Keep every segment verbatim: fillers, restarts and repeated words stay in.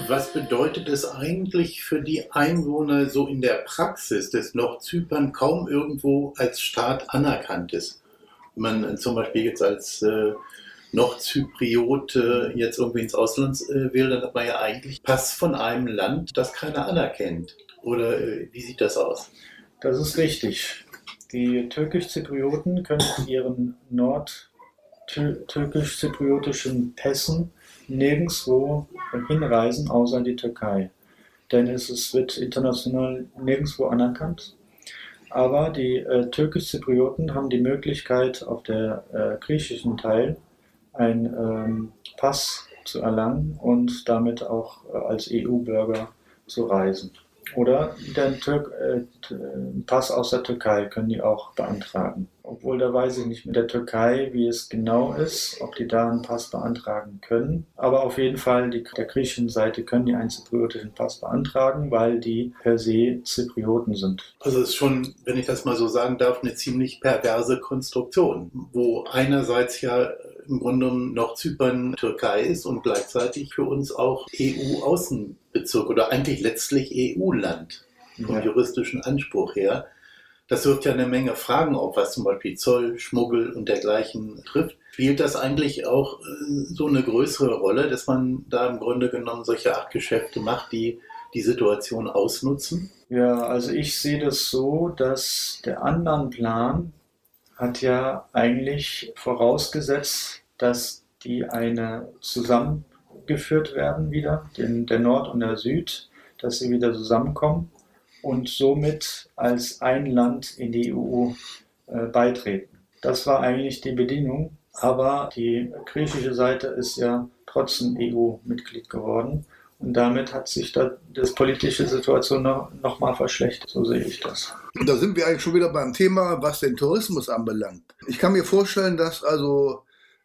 Was bedeutet es eigentlich für die Einwohner so in der Praxis, dass Nordzypern kaum irgendwo als Staat anerkannt ist? Wenn man zum Beispiel jetzt als äh, Nordzypriot äh, jetzt irgendwie ins Ausland äh, will, dann hat man ja eigentlich Pass von einem Land, das keiner anerkennt. Oder äh, wie sieht das aus? Das ist richtig. Die türkisch-Zyprioten können mit ihren nordtürkisch-zypriotischen Pässen nirgendwo hinreisen, außer in die Türkei. Denn es, es wird international nirgendwo anerkannt. Aber die äh, türkisch-Zyprioten haben die Möglichkeit, auf der äh, griechischen Teil einen ähm, Pass zu erlangen und damit auch äh, als E U-Bürger zu reisen. Oder den Tür äh, Pass aus der Türkei können die auch beantragen. Obwohl, da weiß ich nicht mit der Türkei, wie es genau ist, ob die da einen Pass beantragen können. Aber auf jeden Fall, die, der griechischen Seite können die einen zypriotischen Pass beantragen, weil die per se Zyprioten sind. Also es ist schon, wenn ich das mal so sagen darf, eine ziemlich perverse Konstruktion, wo einerseits ja im Grunde genommen Nordzypern Türkei ist und gleichzeitig für uns auch E U-Außenbezirk oder eigentlich letztlich E U-Land vom Ja. juristischen Anspruch her. Das wirft ja eine Menge Fragen auf, was zum Beispiel Zoll, Schmuggel und dergleichen trifft. Spielt das eigentlich auch äh, so eine größere Rolle, dass man da im Grunde genommen solche Art Geschäfte macht, die die Situation ausnutzen? Ja, also ich sehe das so, dass der Annahmenplan hat ja eigentlich vorausgesetzt, dass die eine zusammengeführt werden wieder, den, der Nord und der Süd, dass sie wieder zusammenkommen und somit als ein Land in die E U äh, beitreten. Das war eigentlich die Bedingung, aber die griechische Seite ist ja trotzdem E U-Mitglied geworden und damit hat sich da das politische Situation noch, noch mal verschlechtert, so sehe ich das. Da sind wir eigentlich schon wieder beim Thema, was den Tourismus anbelangt. Ich kann mir vorstellen, dass also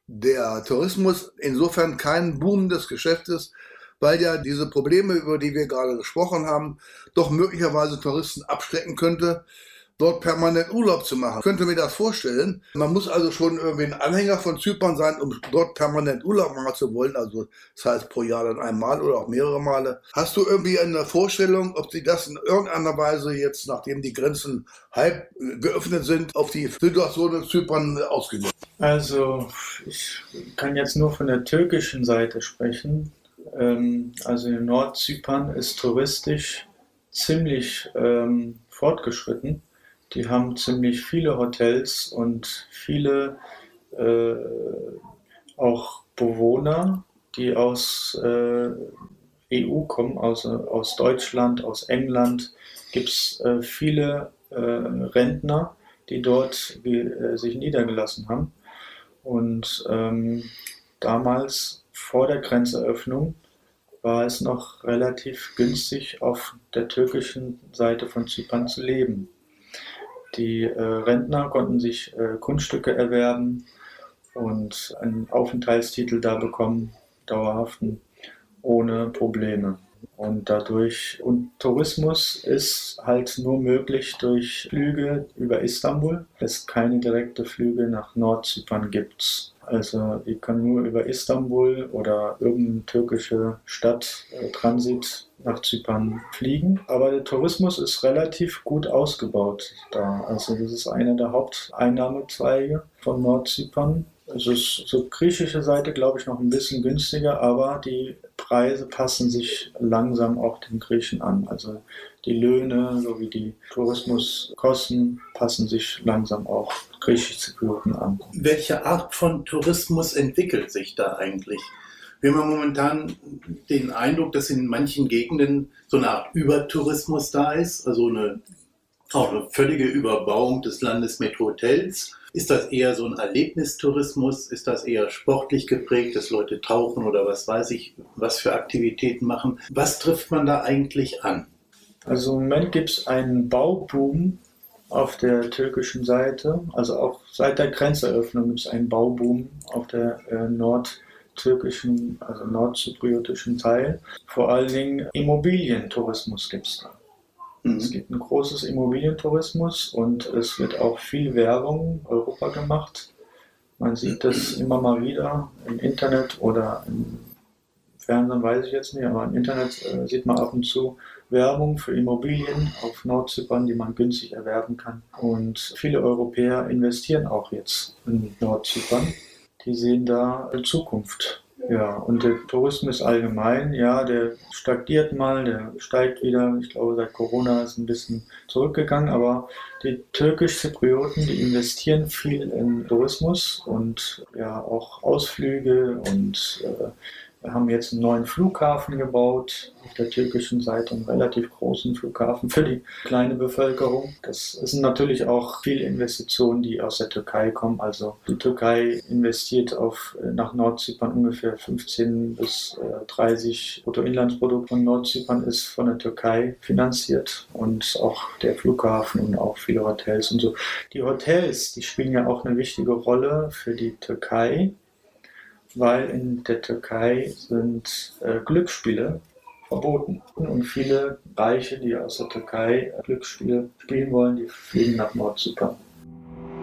der Tourismus insofern kein boomendes Geschäft ist, weil ja diese Probleme, über die wir gerade gesprochen haben, doch möglicherweise Touristen abschrecken könnte, dort permanent Urlaub zu machen. Ich könnte mir das vorstellen. Man muss also schon irgendwie ein Anhänger von Zypern sein, um dort permanent Urlaub machen zu wollen. Also das heißt pro Jahr dann einmal oder auch mehrere Male. Hast du irgendwie eine Vorstellung, ob sie das in irgendeiner Weise jetzt, nachdem die Grenzen halb geöffnet sind, auf die Situation in Zypern ausgewirkt? Also ich kann jetzt nur von der türkischen Seite sprechen. Ähm, also in Nordzypern ist touristisch ziemlich ähm, fortgeschritten. Die haben ziemlich viele Hotels und viele äh, auch Bewohner, die aus äh, E U kommen, aus, aus Deutschland, aus England. Gibt es äh, viele äh, Rentner, die dort äh, sich niedergelassen haben. Und ähm, damals vor der Grenzeröffnung war es noch relativ günstig, auf der türkischen Seite von Zypern zu leben. Die äh, Rentner konnten sich äh, Grundstücke erwerben und einen Aufenthaltstitel da bekommen, dauerhaften, ohne Probleme. Und dadurch, und Tourismus ist halt nur möglich durch Flüge über Istanbul, es keine direkte Flüge nach Nordzypern gibt. Also die können nur über Istanbul oder irgendeine türkische Stadt äh, Transit nach Zypern fliegen. Aber der Tourismus ist relativ gut ausgebaut da. Also das ist einer der Haupteinnahmezweige von Nordzypern. Es ist so griechische Seite, glaube ich, noch ein bisschen günstiger, aber die Preise passen sich langsam auch den Griechen an. Also die Löhne sowie die Tourismuskosten passen sich langsam auch griechisch-Zyprioten an. Welche Art von Tourismus entwickelt sich da eigentlich? Wir haben momentan den Eindruck, dass in manchen Gegenden so eine Art Übertourismus da ist, also eine, auch eine völlige Überbauung des Landes mit Hotels. Ist das eher so ein Erlebnistourismus? Ist das eher sportlich geprägt, dass Leute tauchen oder was weiß ich, was für Aktivitäten machen? Was trifft man da eigentlich an? Also im Moment gibt es einen Bauboom auf der türkischen Seite. Also auch seit der Grenzeröffnung gibt es einen Bauboom auf der äh, nordtürkischen, also nordzypriotischen Teil. Vor allen Dingen Immobilientourismus gibt es da. Es gibt ein großes Immobilientourismus und es wird auch viel Werbung in Europa gemacht. Man sieht das immer mal wieder im Internet oder im Fernsehen weiß ich jetzt nicht, aber im Internet äh, sieht man ab und zu Werbung für Immobilien auf Nordzypern, die man günstig erwerben kann. Und viele Europäer investieren auch jetzt in Nordzypern. Die sehen da eine Zukunft. Ja, und der Tourismus allgemein, ja, der stagniert mal, der steigt wieder. Ich glaube, seit Corona ist ein bisschen zurückgegangen, aber die türkisch-Zyprioten, die investieren viel in Tourismus und ja auch Ausflüge und äh, wir haben jetzt einen neuen Flughafen gebaut, auf der türkischen Seite einen relativ großen Flughafen für die kleine Bevölkerung. Das sind natürlich auch viele Investitionen, die aus der Türkei kommen. Also die Türkei investiert auf, nach Nordzypern ungefähr fünfzehn bis dreißig Bruttoinlandsprodukt von Nordzypern ist von der Türkei finanziert und auch der Flughafen und auch viele Hotels und so. Die Hotels, die spielen ja auch eine wichtige Rolle für die Türkei, weil in der Türkei sind äh, Glücksspiele verboten. Und viele Reiche, die aus der Türkei Glücksspiele spielen wollen, die fliegen nach Nordzypern.